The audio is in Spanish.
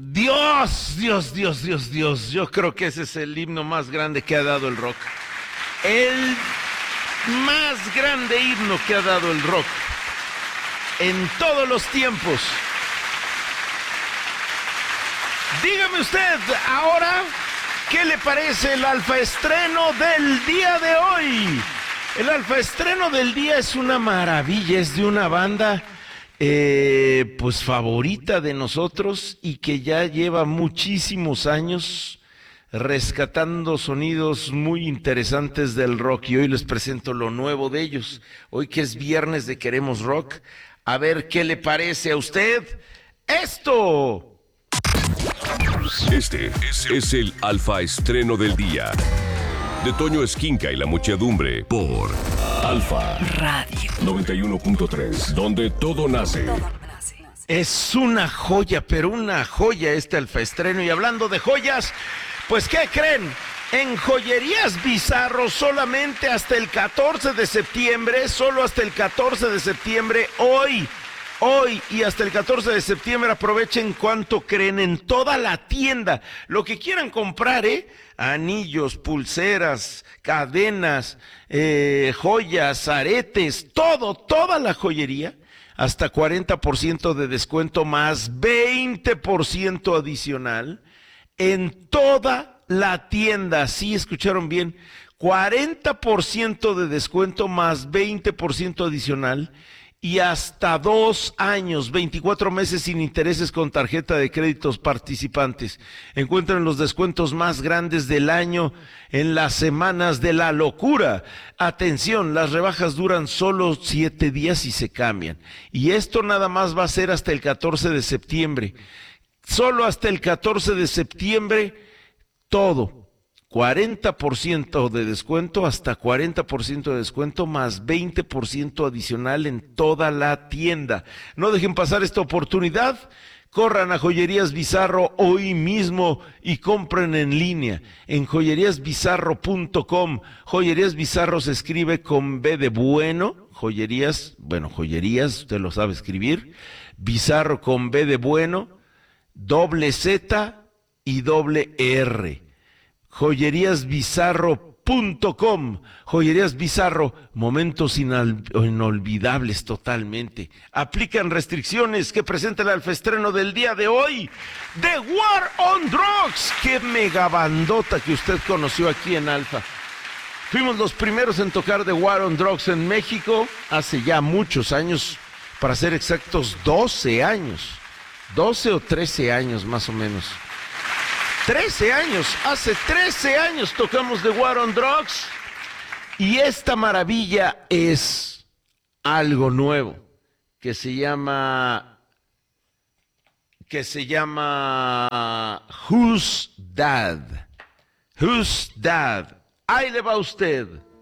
Dios, Dios, Dios, Dios, Dios. Yo creo que ese es el himno más grande que ha dado el rock. El más grande himno que ha dado el rock en todos los tiempos. Dígame usted ahora, ¿qué le parece el alfaestreno del día de hoy? El alfaestreno del día es una maravilla, es de una banda pues favorita de nosotros y que ya lleva muchísimos años rescatando sonidos muy interesantes del rock, y hoy les presento lo nuevo de ellos. Hoy que es viernes de Queremos Rock, a ver qué le parece a usted esto. Este es el alfaestreno del día de Toño Esquinca y la muchedumbre por Alfa Radio 91.3, donde todo nace. Es una joya, pero una joya este alfaestreno. Y hablando de joyas, pues ¿qué creen? En Joyerías Bizarro solamente hasta el 14 de septiembre, solo hasta el 14 de septiembre, hoy y hasta el 14 de septiembre, aprovechen cuánto creen en toda la tienda. Lo que quieran comprar, anillos, pulseras, cadenas, joyas, aretes, toda la joyería, hasta 40% de descuento más 20% adicional en toda la tienda. Sí, escucharon bien, 40% de descuento más 20% adicional. Y hasta 2 años, 24 meses sin intereses con tarjeta de créditos participantes. Encuentran los descuentos más grandes del año en las semanas de la locura. Atención, las rebajas duran solo 7 días y se cambian. Y esto nada más va a ser hasta el 14 de septiembre. Solo hasta el 14 de septiembre, todo. 40% de descuento, hasta 40% de descuento, más 20% adicional en toda la tienda. No dejen pasar esta oportunidad. Corran a Joyerías Bizarro hoy mismo y compren en línea en joyeríasbizarro.com. Joyerías Bizarro se escribe con B de bueno. Joyerías, usted lo sabe escribir. Bizarro con B de bueno, doble Z y doble R. joyeríasbizarro.com. Joyerías Bizarro, momentos inolvidables totalmente. Aplican restricciones que presenta el alfaestreno del día de hoy de War on Drugs. Qué megabandota que usted conoció aquí en Alfa. Fuimos los primeros en tocar de War on Drugs en México hace ya muchos años, para ser exactos 12 años, 12 o 13 años más o menos. 13 años, hace 13 años tocamos The War on Drugs, y esta maravilla es algo nuevo que se llama Who's Dad. Who's Dad. Ahí le va usted.